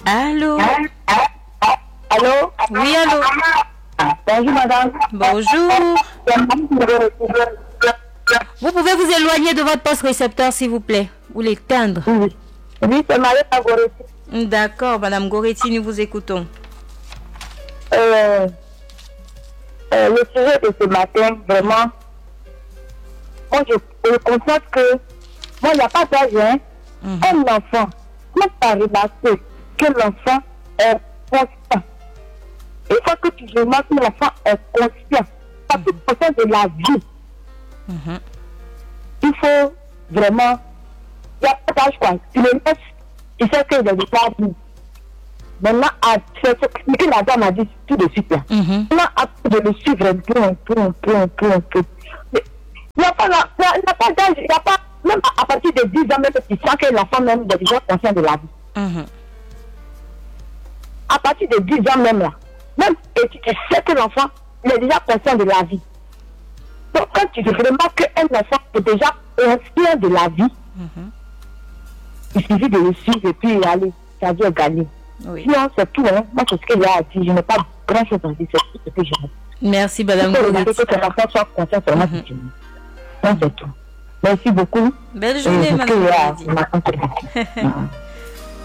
Allô? Allô? Oui, allô? Bonjour, madame. Bonjour. Vous pouvez vous éloigner de votre poste récepteur, s'il vous plaît, ou l'éteindre. Oui, c'est Marie Goretti. D'accord, Madame Goretti, nous vous écoutons. Le sujet de ce matin, vraiment, moi je constate que, moi il n'y a pas d'âge, hein. Un enfant, comment tu as remarqué que l'enfant est conscient? Il faut que tu remarques que l'enfant est conscient, parce qu'il est conscient de la vie. Il faut vraiment, il n'y a pas d'âge quoi. Tu le laisses, tu sais qu'il est déjà vu. Maintenant, c'est ce que la dame a dit tout de suite là. Maintenant, après de le suivre un peu. Il n'y a pas d'âge, il n'y a pas, même à partir de 10 ans, même tu sens que l'enfant même est déjà conscient de la vie. À partir de 10 ans même là, même et tu sais que l'enfant il est déjà conscient de la vie. Donc quand tu remarques qu'un enfant est déjà conscient de la vie, il suffit de le suivre et puis aller, ça veut gagner. Oui. Sinon, c'est tout, hein. Moi, c'est ce qu'il y a à dire. Je n'ai pas grand chose à dire, c'est tout ce que je veux. Merci, Madame Goretti. Goretti. Il faut que ton enfant soit conscient seulement de Dieu. Ça, c'est tout. Merci beaucoup. Belle journée, Madame Goretti. Goretti.